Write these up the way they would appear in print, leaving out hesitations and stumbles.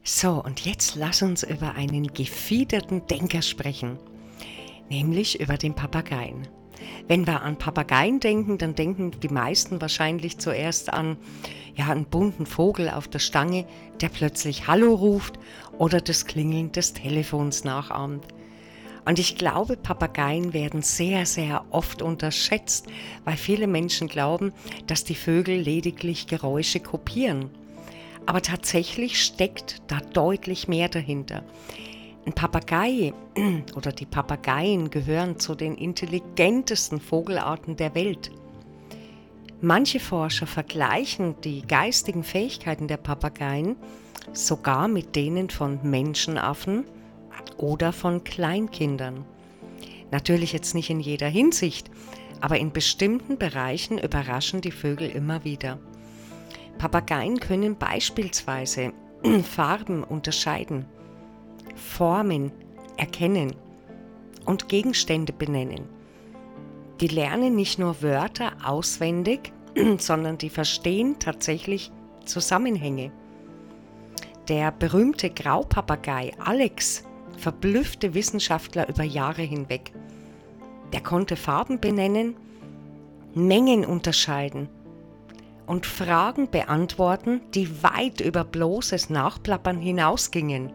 So, und jetzt lass uns über einen gefiederten Denker sprechen, nämlich über den Papageien. Wenn wir an Papageien denken, dann denken die meisten wahrscheinlich zuerst an einen bunten Vogel auf der Stange, der plötzlich Hallo ruft oder das Klingeln des Telefons nachahmt. Und ich glaube, Papageien werden sehr, sehr oft unterschätzt, weil viele Menschen glauben, dass die Vögel lediglich Geräusche kopieren. Aber tatsächlich steckt da deutlich mehr dahinter. Ein Papagei oder die Papageien gehören zu den intelligentesten Vogelarten der Welt. Manche Forscher vergleichen die geistigen Fähigkeiten der Papageien sogar mit denen von Menschenaffen oder von Kleinkindern. Natürlich jetzt nicht in jeder Hinsicht, aber in bestimmten Bereichen überraschen die Vögel immer wieder. Papageien können beispielsweise Farben unterscheiden, Formen erkennen und Gegenstände benennen. Die lernen nicht nur Wörter auswendig, sondern die verstehen tatsächlich Zusammenhänge. Der berühmte Graupapagei Alex verblüffte Wissenschaftler über Jahre hinweg. Der konnte Farben benennen, Mengen unterscheiden und Fragen beantworten, die weit über bloßes Nachplappern hinausgingen.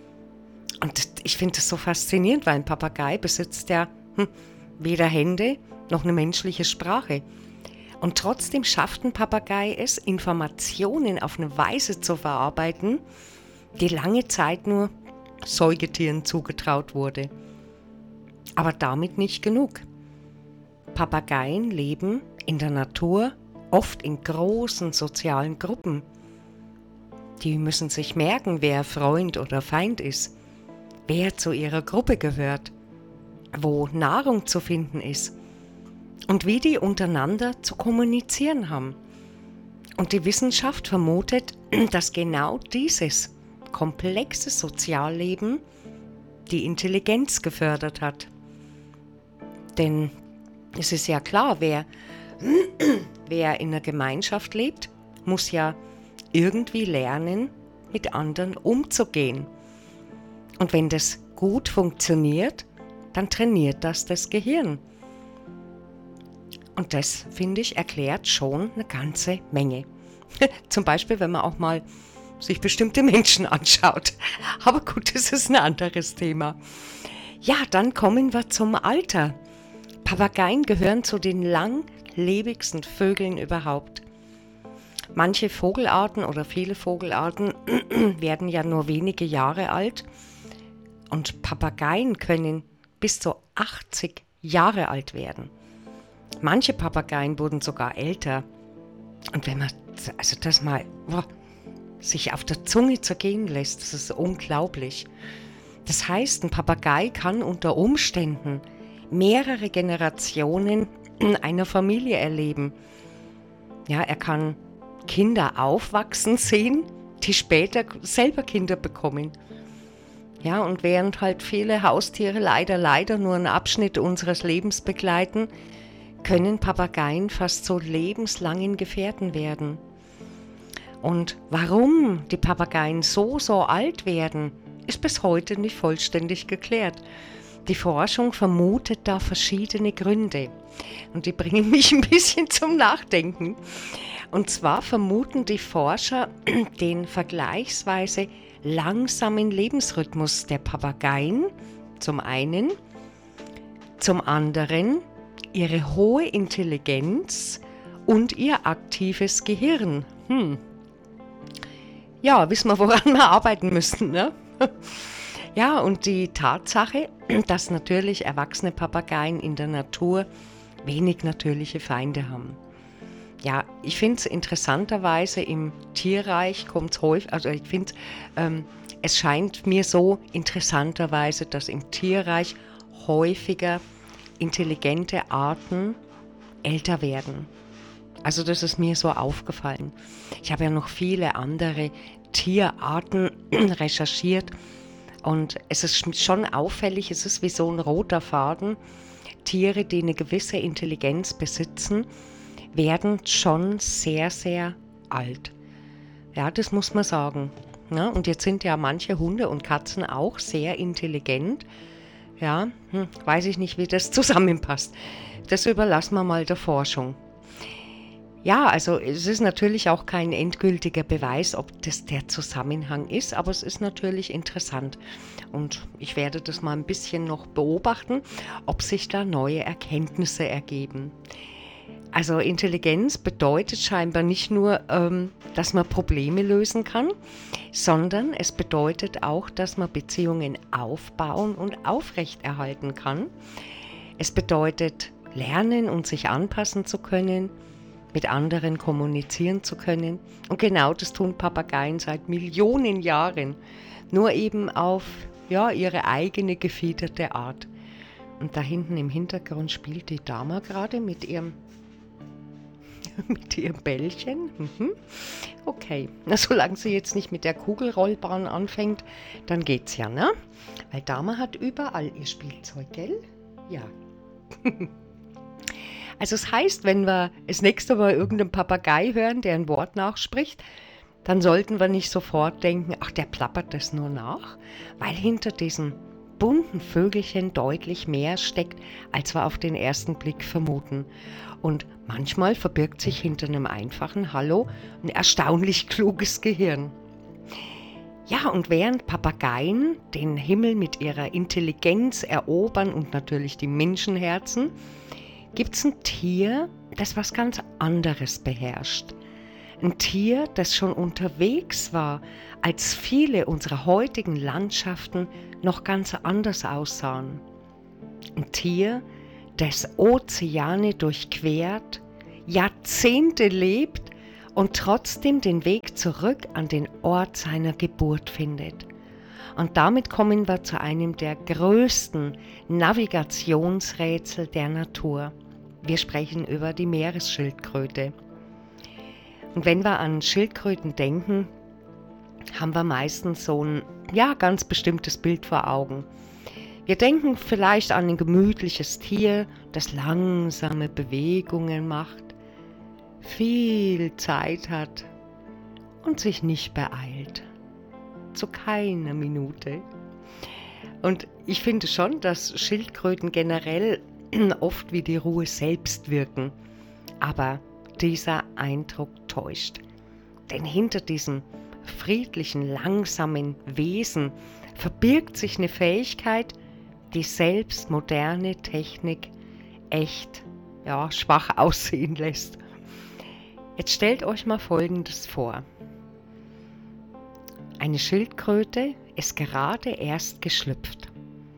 Und ich finde das so faszinierend, weil ein Papagei besitzt ja weder Hände noch eine menschliche Sprache. Und trotzdem schafft ein Papagei es, Informationen auf eine Weise zu verarbeiten, die lange Zeit nur Säugetieren zugetraut wurde. Aber damit nicht genug. Papageien leben in der Natur oft in großen sozialen Gruppen. Die müssen sich merken, wer Freund oder Feind ist, wer zu ihrer Gruppe gehört, wo Nahrung zu finden ist und wie die untereinander zu kommunizieren haben. Und die Wissenschaft vermutet, dass genau dieses komplexe Sozialleben die Intelligenz gefördert hat. Denn es ist ja klar, wer in einer Gemeinschaft lebt, muss ja irgendwie lernen, mit anderen umzugehen. Und wenn das gut funktioniert, dann trainiert das Gehirn. Und das, finde ich, erklärt schon eine ganze Menge. Zum Beispiel, wenn man auch mal sich bestimmte Menschen anschaut. Aber gut, das ist ein anderes Thema. Ja, dann kommen wir zum Alter. Papageien gehören zu den langlebigsten Vögeln überhaupt. Manche Vogelarten oder viele Vogelarten werden ja nur wenige Jahre alt und Papageien können bis zu 80 Jahre alt werden. Manche Papageien wurden sogar älter. Und wenn man das mal sich auf der Zunge zergehen lässt, das ist unglaublich. Das heißt, ein Papagei kann unter Umständen mehrere Generationen einer Familie erleben. Ja, er kann Kinder aufwachsen sehen, die später selber Kinder bekommen. Ja, und während halt viele Haustiere leider nur einen Abschnitt unseres Lebens begleiten, können Papageien fast so lebenslangen Gefährten werden. Und warum die Papageien so alt werden, ist bis heute nicht vollständig geklärt. Die Forschung vermutet da verschiedene Gründe und die bringen mich ein bisschen zum Nachdenken. Und zwar vermuten die Forscher den vergleichsweise langsamen Lebensrhythmus der Papageien zum einen, zum anderen ihre hohe Intelligenz und ihr aktives Gehirn. Ja, wissen wir, woran wir arbeiten müssen, ne? Ja, und die Tatsache, dass natürlich erwachsene Papageien in der Natur wenig natürliche Feinde haben. Ja, ich finde es interessanterweise im Tierreich kommt es häufig, also ich finde, es scheint mir so interessanterweise, dass im Tierreich häufiger intelligente Arten älter werden. Also das ist mir so aufgefallen. Ich habe ja noch viele andere Tierarten recherchiert und es ist schon auffällig, es ist wie so ein roter Faden. Tiere, die eine gewisse Intelligenz besitzen, werden schon sehr, sehr alt. Ja, das muss man sagen. Ne? Und jetzt sind ja manche Hunde und Katzen auch sehr intelligent. Ja, weiß ich nicht, wie das zusammenpasst. Das überlassen wir mal der Forschung. Ja, also es ist natürlich auch kein endgültiger Beweis, ob das der Zusammenhang ist, aber es ist natürlich interessant. Und ich werde das mal ein bisschen noch beobachten, ob sich da neue Erkenntnisse ergeben. Also Intelligenz bedeutet scheinbar nicht nur, dass man Probleme lösen kann, sondern es bedeutet auch, dass man Beziehungen aufbauen und aufrechterhalten kann. Es bedeutet, lernen und sich anpassen zu können, mit anderen kommunizieren zu können. Und genau das tun Papageien seit Millionen Jahren, nur eben auf ihre eigene gefiederte Art. Und da hinten im Hintergrund spielt die Dama gerade mit ihrem Bällchen. Okay, na, solange sie jetzt nicht mit der Kugelrollbahn anfängt, dann geht's ja, ne? Weil Dama hat überall ihr Spielzeug, gell? Ja. Also es heißt, wenn wir das nächste Mal irgendeinen Papagei hören, der ein Wort nachspricht, dann sollten wir nicht sofort denken, ach, der plappert das nur nach, weil hinter diesen bunten Vögelchen deutlich mehr steckt, als wir auf den ersten Blick vermuten. Und manchmal verbirgt sich hinter einem einfachen Hallo ein erstaunlich kluges Gehirn. Ja, und während Papageien den Himmel mit ihrer Intelligenz erobern und natürlich die Menschenherzen, gibt es ein Tier, das was ganz anderes beherrscht. Ein Tier, das schon unterwegs war, als viele unserer heutigen Landschaften noch ganz anders aussahen. Ein Tier, das Ozeane durchquert, Jahrzehnte lebt und trotzdem den Weg zurück an den Ort seiner Geburt findet. Und damit kommen wir zu einem der größten Navigationsrätsel der Natur. Wir sprechen über die Meeresschildkröte. Und wenn wir an Schildkröten denken, haben wir meistens so ein ganz bestimmtes Bild vor Augen. Wir denken vielleicht an ein gemütliches Tier, das langsame Bewegungen macht, viel Zeit hat und sich nicht beeilt. Zu keiner Minute. Und ich finde schon, dass Schildkröten generell oft wie die Ruhe selbst wirken. Aber dieser Eindruck täuscht. Denn hinter diesem friedlichen, langsamen Wesen verbirgt sich eine Fähigkeit, die selbst moderne Technik echt schwach aussehen lässt. Jetzt stellt euch mal Folgendes vor. Eine Schildkröte ist gerade erst geschlüpft.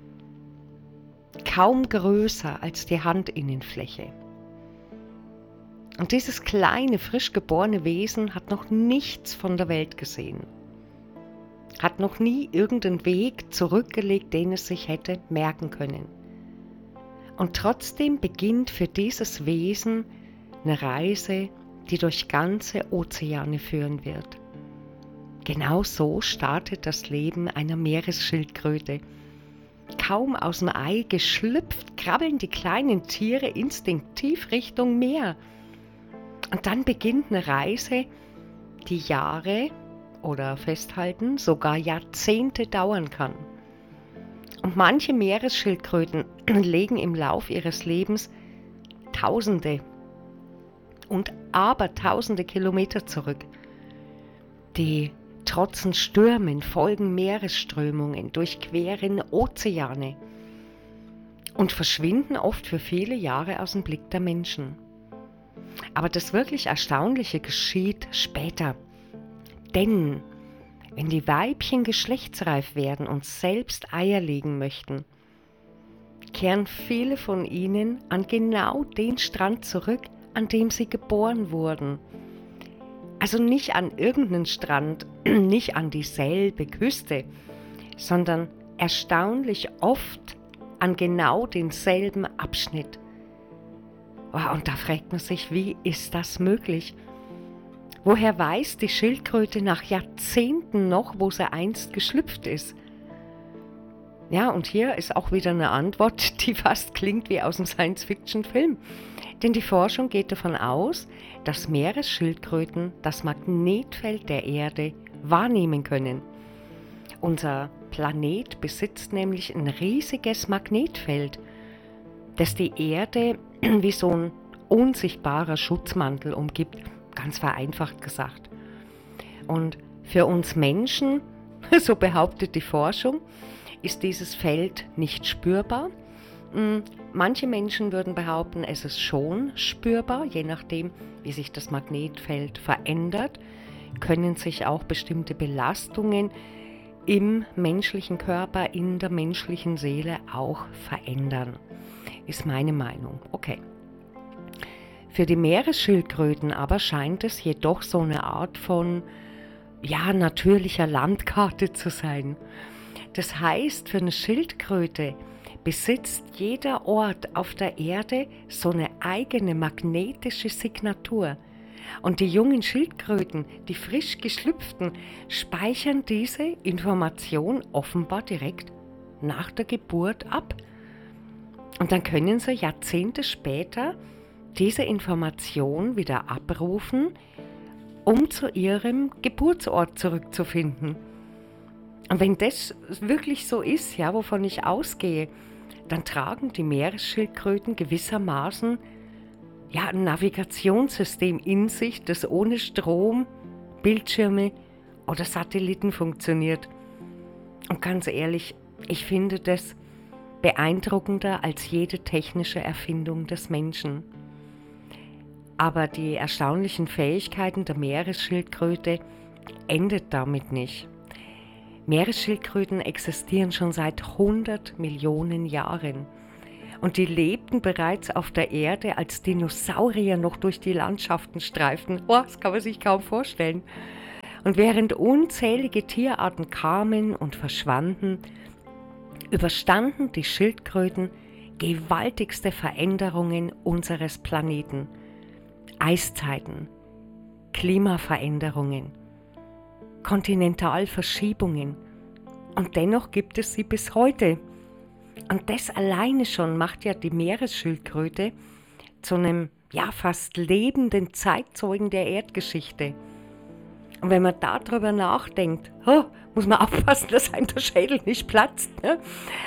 Kaum größer als die Handinnenfläche. Und dieses kleine, frisch geborene Wesen hat noch nichts von der Welt gesehen. Hat noch nie irgendeinen Weg zurückgelegt, den es sich hätte merken können. Und trotzdem beginnt für dieses Wesen eine Reise, die durch ganze Ozeane führen wird. Genau so startet das Leben einer Meeresschildkröte. Kaum aus dem Ei geschlüpft, krabbeln die kleinen Tiere instinktiv Richtung Meer. Und dann beginnt eine Reise, die Jahre oder festhalten, sogar Jahrzehnte dauern kann. Und manche Meeresschildkröten legen im Lauf ihres Lebens Tausende und Abertausende Kilometer zurück. Die trotzen Stürmen, folgen Meeresströmungen, durchqueren Ozeane und verschwinden oft für viele Jahre aus dem Blick der Menschen. Aber das wirklich Erstaunliche geschieht später. Denn wenn die Weibchen geschlechtsreif werden und selbst Eier legen möchten, kehren viele von ihnen an genau den Strand zurück, an dem sie geboren wurden. Also nicht an irgendeinen Strand, nicht an dieselbe Küste, sondern erstaunlich oft an genau denselben Abschnitt. Und da fragt man sich, wie ist das möglich? Woher weiß die Schildkröte nach Jahrzehnten noch, wo sie einst geschlüpft ist? Ja, und hier ist auch wieder eine Antwort, die fast klingt wie aus einem Science-Fiction-Film. Denn die Forschung geht davon aus, dass Meeresschildkröten das Magnetfeld der Erde wahrnehmen können. Unser Planet besitzt nämlich ein riesiges Magnetfeld, das die Erde wie so ein unsichtbarer Schutzmantel umgibt, ganz vereinfacht gesagt. Und für uns Menschen, so behauptet die Forschung, ist dieses Feld nicht spürbar. Manche Menschen würden behaupten, es ist schon spürbar, je nachdem, wie sich das Magnetfeld verändert, können sich auch bestimmte Belastungen im menschlichen Körper, in der menschlichen Seele auch verändern. Ist meine Meinung. Okay. Für die Meeresschildkröten aber scheint es jedoch so eine Art von natürlicher Landkarte zu sein. Das heißt, für eine Schildkröte besitzt jeder Ort auf der Erde so eine eigene magnetische Signatur. Und die jungen Schildkröten, die frisch geschlüpften, speichern diese Information offenbar direkt nach der Geburt ab. Und dann können sie Jahrzehnte später diese Information wieder abrufen, um zu ihrem Geburtsort zurückzufinden. Und wenn das wirklich so ist, wovon ich ausgehe, dann tragen die Meeresschildkröten gewissermaßen ein Navigationssystem in sich, das ohne Strom, Bildschirme oder Satelliten funktioniert. Und ganz ehrlich, ich finde das beeindruckender als jede technische Erfindung des Menschen. Aber die erstaunlichen Fähigkeiten der Meeresschildkröte endet damit nicht. Meeresschildkröten existieren schon seit 100 Millionen Jahren. Und die lebten bereits auf der Erde, als Dinosaurier noch durch die Landschaften streiften. Das kann man sich kaum vorstellen. Und während unzählige Tierarten kamen und verschwanden, überstanden die Schildkröten gewaltigste Veränderungen unseres Planeten. Eiszeiten, Klimaveränderungen, Kontinentalverschiebungen. Und dennoch gibt es sie bis heute. Und das alleine schon macht ja die Meeresschildkröte zu einem fast lebenden Zeitzeugen der Erdgeschichte. Und wenn man darüber nachdenkt, muss man aufpassen, dass einem der Schädel nicht platzt. Ne?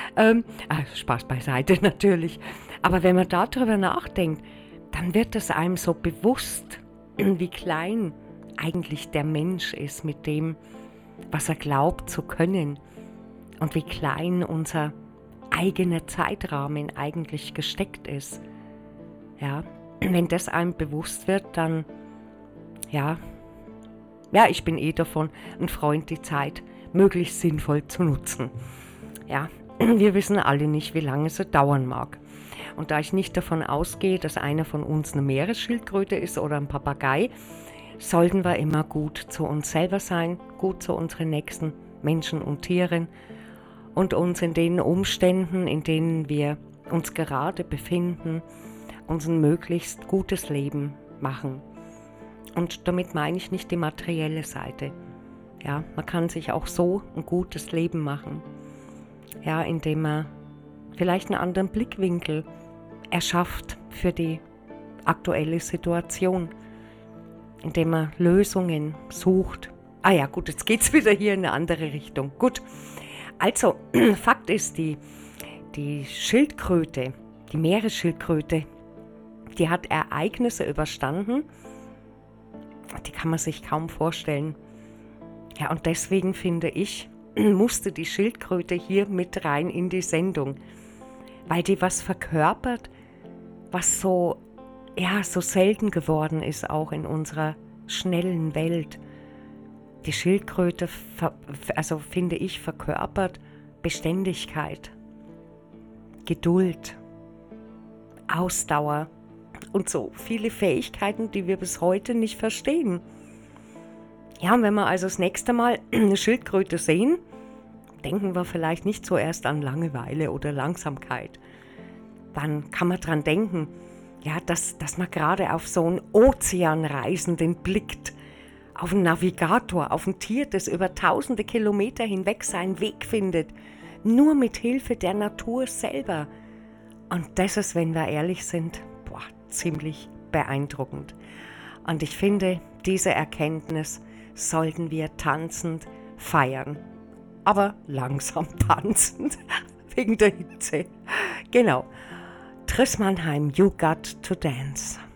Spaß beiseite natürlich. Aber wenn man darüber nachdenkt, dann wird es einem so bewusst, wie klein eigentlich der Mensch ist mit dem, was er glaubt zu können und wie klein unser eigener Zeitrahmen eigentlich gesteckt ist. Ja, wenn das einem bewusst wird, dann, ich bin davon ein Freund, die Zeit möglichst sinnvoll zu nutzen. Ja, wir wissen alle nicht, wie lange es dauern mag. Und da ich nicht davon ausgehe, dass einer von uns eine Meeresschildkröte ist oder ein Papagei, sollten wir immer gut zu uns selber sein, gut zu unseren nächsten Menschen und Tieren und uns in den Umständen, in denen wir uns gerade befinden, uns ein möglichst gutes Leben machen. Und damit meine ich nicht die materielle Seite. Ja, man kann sich auch so ein gutes Leben machen, indem man vielleicht einen anderen Blickwinkel erschafft für die aktuelle Situation, indem man Lösungen sucht. Jetzt geht's wieder hier in eine andere Richtung. Gut, also Fakt ist, die Schildkröte, die Meeresschildkröte, die hat Ereignisse überstanden, die kann man sich kaum vorstellen. Ja, und deswegen finde ich, musste die Schildkröte hier mit rein in die Sendung, weil die was verkörpert, was so selten geworden ist, auch in unserer schnellen Welt. Die Schildkröte, finde ich, verkörpert Beständigkeit, Geduld, Ausdauer und so viele Fähigkeiten, die wir bis heute nicht verstehen. Ja, und wenn wir also das nächste Mal eine Schildkröte sehen, denken wir vielleicht nicht zuerst an Langeweile oder Langsamkeit. Dann kann man dran denken, dass man gerade auf so einen Ozeanreisenden blickt, auf einen Navigator, auf ein Tier, das über tausende Kilometer hinweg seinen Weg findet, nur mit Hilfe der Natur selber. Und das ist, wenn wir ehrlich sind, ziemlich beeindruckend. Und ich finde, diese Erkenntnis sollten wir tanzend feiern. Aber langsam tanzend, wegen der Hitze. Genau. Tris Mannheim, You Got to Dance.